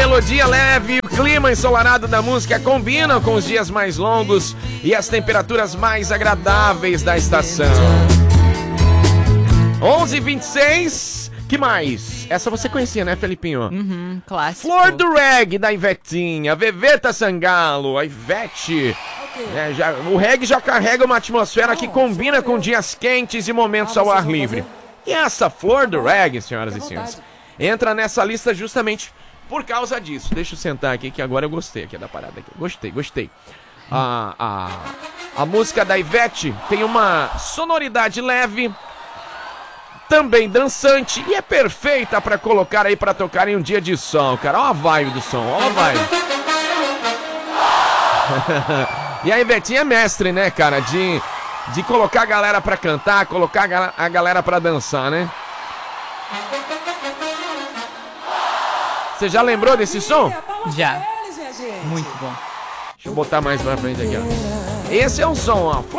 melodia leve e o clima ensolarado da música combinam com os dias mais longos e as temperaturas mais agradáveis da estação. 11h26, que mais? Essa você conhecia, né, Felipinho? Clássico. Flor do Reggae, da Ivetinha, Veveta Sangalo, a Ivete. O reggae já carrega uma atmosfera que combina com dias quentes e momentos ao ar livre. E essa Flor do Reggae, senhoras e senhores, entra nessa lista justamente por causa disso. Deixa eu sentar aqui que agora eu gostei aqui da parada aqui. Gostei. A música da Ivete tem uma sonoridade leve, também dançante e é perfeita pra colocar aí pra tocar em um dia de sol, cara. Ó a vibe do som, ó a vibe. E a Ivetinha é mestre, né, cara, de colocar a galera pra cantar, colocar a galera pra dançar, né? Você já lembrou desse som? Já. Muito bom. Deixa eu botar mais pra frente aqui, ó. Esse é o som, ó.